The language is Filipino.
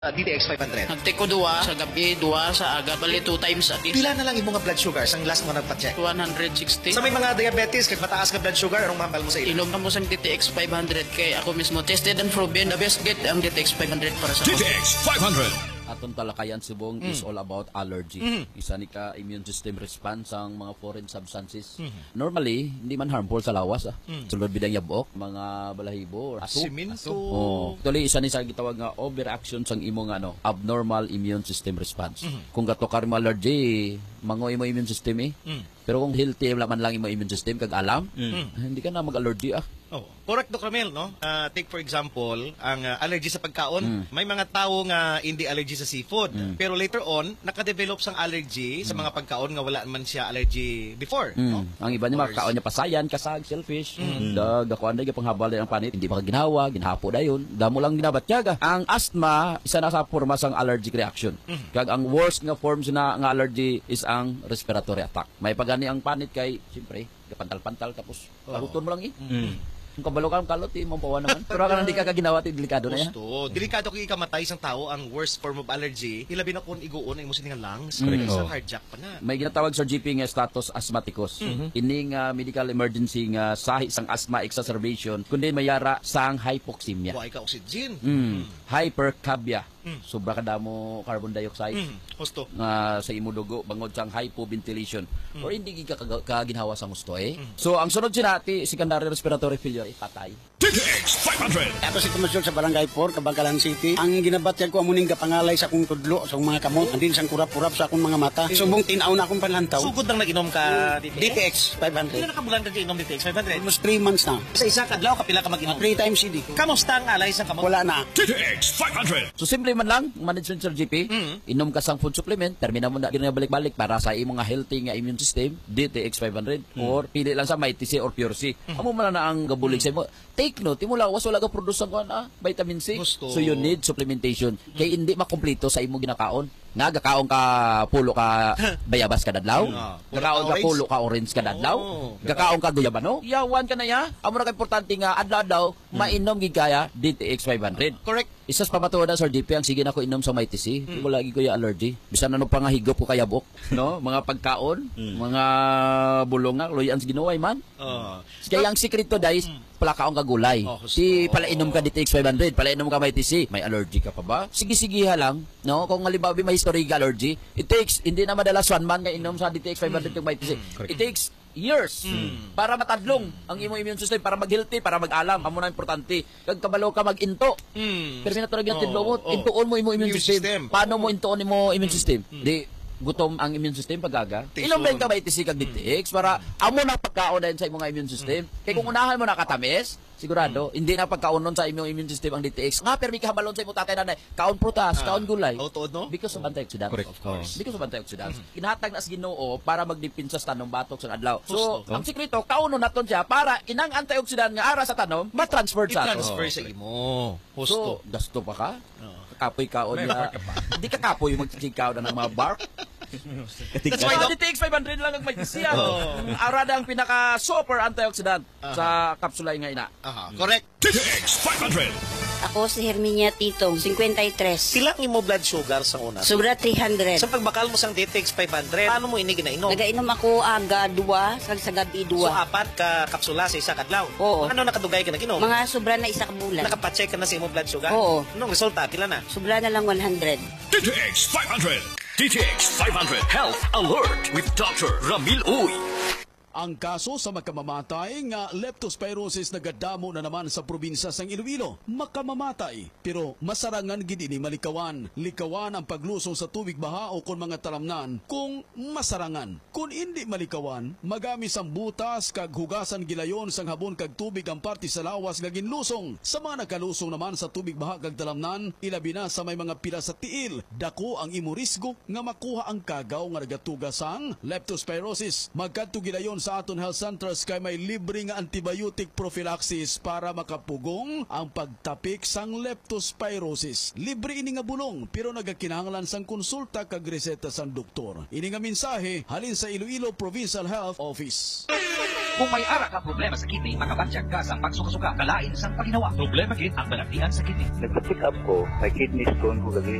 DTX 500. Nagtake ko duwa sa gabi, duwa sa aga, bali 2 times a day. Pila na lang yung mga blood sugars ang last mo nagpa-check? 160. Sa may mga diabetes, kag mataas ka blood sugar, anong mahal mo sa ilo? Ilog na mo sa DTX 500 kay ako mismo tested and proven the best get ang DTX 500 para sa DTX 500. Atong talakayan subong is all about allergy. Isa ni ka immune system response ang mga foreign substances. Normally, hindi man harmful sa lawas. Sulod bidang yabok, mga balahibo, aso. Siminto. Oh, tuloy isa ni sa gitawag nga overreaction sang imong abnormal immune system response. Kung gato ka rin allergy, mango imo immune system Pero kung healthy man lang imo immune system kag alam, hindi ka na mag-allergy Oh, correct Dr. Ramel, no? Take for example, ang allergy sa pagkaon. May mga tao nga hindi allergy sa seafood. Pero later on, nakadevelop sang allergy sa mga pagkaon nga wala man siya allergy before. No? Ang iba niya makakaon niya pasayan, kasag, shellfish. Gakuan na panghabal ang panit, hindi pa ginawa, ginhapo dayon. Damo lang ginabat yaga. Ang asthma isa na sa forma sang allergic reaction. Kag ang worst nga forms na nga allergy is ang respiratory attack. May pagani ang panit kay siyempre, pantal-pantal tapos paruton mo lang Kung kabalo ka ng kalot, mampawa naman. Pero kung hindi ka kaginawa, delikado na yan. Gusto. Delikado kung ikamatay isang tao, ang worst form of allergy, ilabi na kung iguon ang imusin nga lungs, isang cardiac pa na. May ginatawag sa GP nga status asthmaticus. Ining medical emergency nga sa isang asthma exacerbation, kundi mayara sang hypoxemia. Buhay ka oxygen. Hypercapnia. Sobra ka damo carbon dioxide. Gusto. Nga sa imo dugo bangod sang hypoventilation or hindi ka ginhawa sa gusto So ang sunod sinati secondary respiratory failure patay. DTX 500. Ako si Tumasyon sa Barangay 4, Kabangkalan City. Ang ginabatyan ko amuning kapangalay sa akong tudlo, sa akong mga kamot, andin sang kurap-kurap sa akong mga mata. Subong tinaw na akong panlantaw. Sugod nang nag-inom ka DTX 500. Pila na kabulan ka inom DTX 500? Almost 3 months na. Sa isa kadlaw kapila ka mag-inom? 3 times CD. Kamusta ang alay sa kamot? Wala na. DTX 500. So simple man lang, management sir GP, inom ka sang food supplement, termina mo na balik-balik para sa imong nga healthy nga immune system, DTX 500 or pili lang sa MyTC or Pure C. Amo man na ang gabulig sa imo. Take note, imo lawas wala ka produce ng vitamin C. Gusto. So you need supplementation. Kay hindi makompleto sa imo ginakaon. Nga gakaon ka pulo ka bayabas kada adlaw, gakaon ka pulo ka orange kada adlaw, gakaon ka guyabano. Yawan ka na ya. Amo na ka importante nga adlaw mainom gid kaya DTX 500. Correct. Isas pamatuod na Sir DP ang sige na ko inom sa MyTC. Wala lagi ko yung allergy. Bisan ano pa nga higop ko kayabok, no? Mga pagkaon, mga bulonga, luyan sa ginuway man. Kaya ang sikreto guys, pala kaong kagulay. Si pala inom ka DTX 500, pala inom ka MyTC. May allergy ka pa ba? Sige lang, no? Kung halimbawa may history ka allergy, it takes hindi na madalas 1 month nga inom sa DTX 500 yung MyTC. It takes years para matadlong ang imo immune system, para mag-healthy, para mag-alam. Amo na importante. Kag kabalo ka mag-into. Pero minatulog yung tidlo mo, intuon mo imo immune system. Paano mo intuon imo immune system? Di gutom ang immune system pagaga. Inom din ka ba itisig kag DTX para amo na pagkaon din sa imong immune system. Kay kung unahan mo nakatamis, sigurado hindi na pagkaunon sa imong immune system ang DTX. Nga permi ka habalon sa imong tatay nanay, kaon prutas, kaon gulay. No? Because of antioxidants. Correct, of course. Because of antioxidants. Kinatag na sa Ginoo para magdipinsa sa tanong batok sa adlaw. So, ang sikreto kaunon naton siya para inang antioxidant nga ara sa tanom ma-transfer sa ato. I-transfer sa imo. So, gasto pa ka? Kapoy kaon niya. Hindi ka kapoy magkikaw na ng mga bark. That's why DTX 500 lang ang may siya. Arada ang pinaka super antioxidant sa kapsulay nga ina. Correct. DTX 500. Ako si Herminia Titong, 53. Pila ang imo blood sugar sa una? Sobra 300. Sa pagbakal mo sang DTX 500, paano mo ini ginainom? Nagainom ako aga 2, sa gabi 2. So, 4 ka kapsula sa isa kadlaw? Oo. Ano nakadugay ka naginom? Mga sobra na isa ka bulan. Nakapacheck ka na sa imo blood sugar? Oo. Anong resulta? Pila na? Sobra na lang 100. DTX 500. DTX 500 Health Alert with Dr. Ramil Uy. Ang kaso sa makamamatay nga leptospirosis nagadamo na naman sa probinsya sang Iloilo. Makamamatay, pero masarangan gid ini malikawan. Likawan ang paglusong sa tubig baha o kon mga talamnan kung masarangan. Kung hindi malikawan, magamis ang butas kag hugasan gilayon sang habon kag tubig ang parte sa lawas nga ginlusong. Sa mga nakalusong naman sa tubig baha kag talamnan, ilabi na sa may mga pila sa tiil, dako ang imo risgo nga makuha ang kagaw nga nagatuga sang leptospirosis. Magkadto gilayon sa aton health centers kay may libre nga antibiotic prophylaxis para makapugong ang pagtapik sang leptospirosis. Libre ini nga bulong pero nagakinahanglan sang konsulta kag reseta sang doktor. Ini nga mensahe halin sa Iloilo Provincial Health Office. Kung may ara ka problema sa kidney, makabatyag ka sa pagsuka-suka, kalain sang paginawa. Problema gid ang balaktihan sa kidney. Nagpa-check up ko, may kidney stone ko lagi.